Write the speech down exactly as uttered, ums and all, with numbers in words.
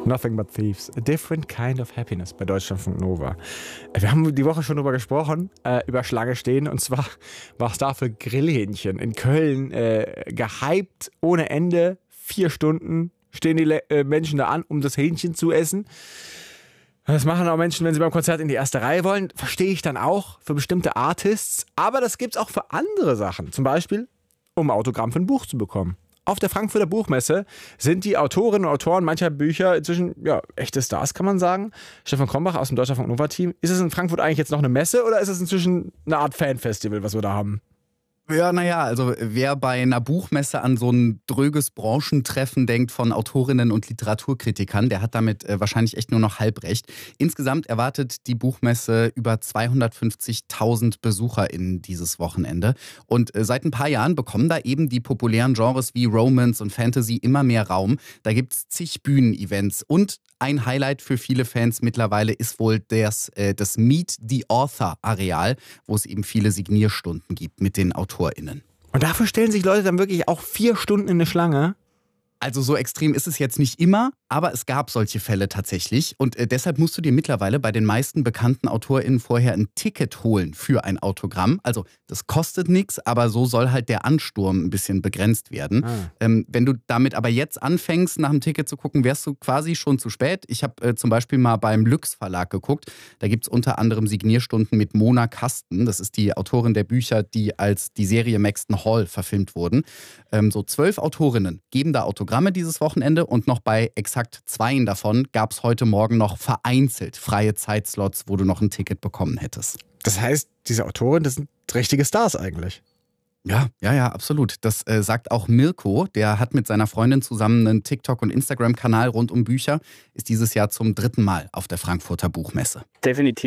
Nothing but Thieves. A different kind of happiness bei Deutschlandfunk Nova. Wir haben die Woche schon drüber gesprochen, äh, über Schlange stehen. Und zwar war es da für Grillhähnchen in Köln äh, gehypt ohne Ende. Vier Stunden stehen die Le- äh, Menschen da an, um das Hähnchen zu essen. Das machen auch Menschen, wenn sie beim Konzert in die erste Reihe wollen. Verstehe ich dann auch für bestimmte Artists. Aber das gibt es auch für andere Sachen. Zum Beispiel, um ein Autogramm für ein Buch zu bekommen. Auf der Frankfurter Buchmesse sind die Autorinnen und Autoren mancher Bücher inzwischen ja, echte Stars, kann man sagen. Stefan Krombach aus dem Deutschlandfunk Nova-Team. Ist es in Frankfurt eigentlich jetzt noch eine Messe oder ist es inzwischen eine Art Fanfestival, was wir da haben? Ja, naja, also wer bei einer Buchmesse an so ein dröges Branchentreffen denkt von Autorinnen und Literaturkritikern, der hat damit äh, wahrscheinlich echt nur noch halb recht. Insgesamt erwartet die Buchmesse über zweihundertfünfzigtausend BesucherInnen dieses Wochenende. Und äh, seit ein paar Jahren bekommen da eben die populären Genres wie Romance und Fantasy immer mehr Raum. Da gibt's zig Bühnenevents und ein Highlight für viele Fans mittlerweile ist wohl das, äh, das Meet the Author-Areal, wo es eben viele Signierstunden gibt mit den AutorInnen. Und dafür stellen sich Leute dann wirklich auch vier Stunden in eine Schlange? Also so extrem ist es jetzt nicht immer, aber es gab solche Fälle tatsächlich. Und äh, deshalb musst du dir mittlerweile bei den meisten bekannten AutorInnen vorher ein Ticket holen für ein Autogramm. Also das kostet nichts, aber so soll halt der Ansturm ein bisschen begrenzt werden. Ah. Ähm, wenn du damit aber jetzt anfängst, nach dem Ticket zu gucken, wärst du quasi schon zu spät. Ich habe äh, zum Beispiel mal beim Lüx Verlag geguckt. Da gibt es unter anderem Signierstunden mit Mona Kasten. Das ist die Autorin der Bücher, die als die Serie Maxton Hall verfilmt wurden. Ähm, so zwölf Autorinnen geben da Autogramme dieses Wochenende und noch bei exakt zweien davon gab es heute Morgen noch vereinzelt freie Zeitslots, wo du noch ein Ticket bekommen hättest. Das heißt, diese Autoren, das sind richtige Stars eigentlich. Ja, ja, ja, absolut. Das äh, sagt auch Mirko. Der hat mit seiner Freundin zusammen einen TikTok- und Instagram-Kanal rund um Bücher, ist dieses Jahr zum dritten Mal auf der Frankfurter Buchmesse. Definitiv.